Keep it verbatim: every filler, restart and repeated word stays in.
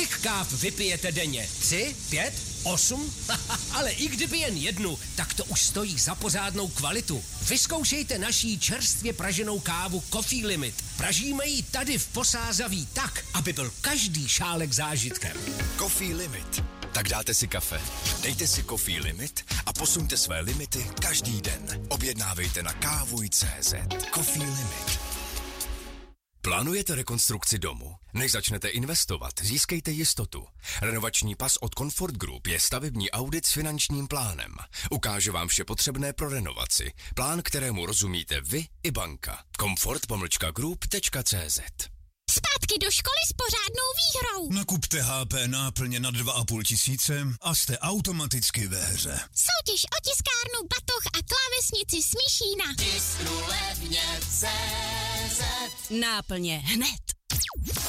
Kolik káv vypijete denně? Tři? Pět? Osm? Ale i kdyby jen jednu, tak to už stojí za pořádnou kvalitu. Vyzkoušejte naší čerstvě praženou kávu Coffee Limit. Pražíme ji tady v Posázaví tak, aby byl každý šálek zážitkem. Coffee Limit. Tak dáte si kafe, dejte si Coffee Limit a posuňte své limity každý den. Objednávejte na kávuj tečka cé zet. Coffee Limit. Plánujete rekonstrukci domu? Než začnete investovat, získejte jistotu. Renovační pas od Comfort Group je stavební audit s finančním plánem. Ukáže vám vše potřebné pro renovaci. Plán, kterému rozumíte vy i banka. comfort pomlčka group tečka cé zet. Zpátky do školy s pořádnou výhrou. Nakupte H P náplně na dva a půl tisíce a jste automaticky ve hře. Soutěž o tiskárnu, batoh a klávesnici Smíšína. Tisknu levně cé zet. Náplně hned.